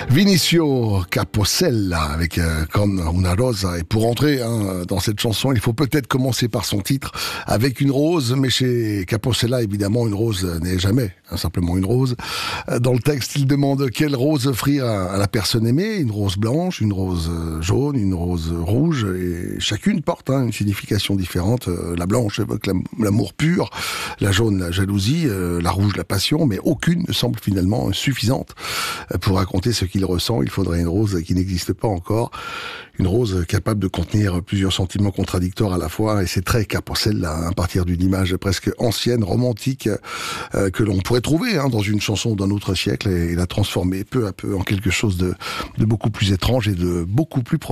Vinicio Capossela avec Con una rosa. Et pour entrer dans cette chanson, il faut peut-être commencer par son titre, avec une rose. Mais chez Capossela, évidemment, une rose n'est jamais simplement une rose. Dans le texte, il demande quelle rose offrir à la personne aimée. Une rose blanche, une rose jaune, une rose rouge. Et chacune porte une signification différente. La blanche évoque l'amour pur, la jaune, la jalousie, la rouge, la passion. Mais aucune ne semble finalement suffisante pour raconter ce qu'il ressent. Il faudrait une rose qui n'existe pas encore. Une rose capable de contenir plusieurs sentiments contradictoires à la fois. Et c'est très Capossela, à partir d'une image presque ancienne, romantique, que l'on pourrait trouver dans une chanson d'un autre siècle et la transformer peu à peu en quelque chose de beaucoup plus étrange et de beaucoup plus profond.